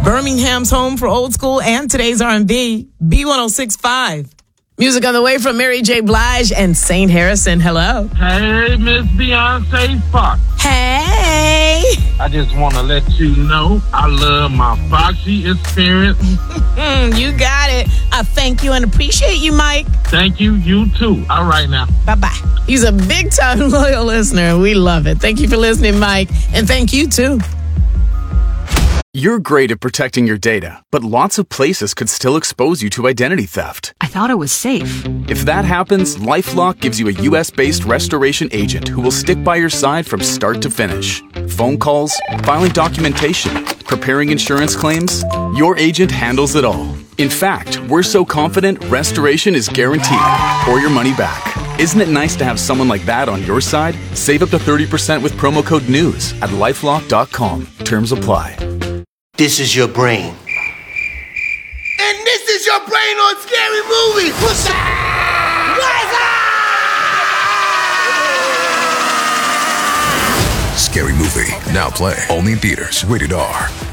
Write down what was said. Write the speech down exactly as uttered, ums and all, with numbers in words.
Birmingham's home for old school and today's R and B. B one oh six point five. Music on the way from Mary J. Blige and Saint Harrison. Hello. Hey, Miss Beyonce Fox. Hey. I just want to let you know I love my Foxy experience. You got it. I thank you and appreciate you, Mike. Thank you. You too. All right now. Bye-bye. He's a big-time loyal listener. We love it. Thank you for listening, Mike. And thank you, too. You're great at protecting your data, but lots of places could still expose you to identity theft. I thought it was safe. If that happens, LifeLock gives you a U S-based restoration agent who will stick by your side from start to finish. Phone calls, filing documentation, preparing insurance claims, your agent handles it all. In fact, we're so confident restoration is guaranteed or your money back. Isn't it nice to have someone like that on your side? Save up to thirty percent with promo code NEWS at lifelock dot com. Terms apply. This is your brain. And this is your brain on Scary Movie. What's up? What's up? Scary Movie, now play only in theaters, rated R.